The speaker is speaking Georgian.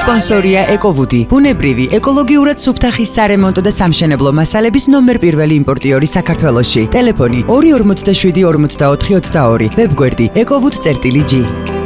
სპონსორია ეკოვუდი, ბუნებრივი, ეკოლოგიურად სუფთა ხის სარემონტო და სამშენებლო მასალების ნომერ პირველი იმპორტიორი საქართველოში. ტელეფონი 247 44 22, ვებგვერდი ekovud.g.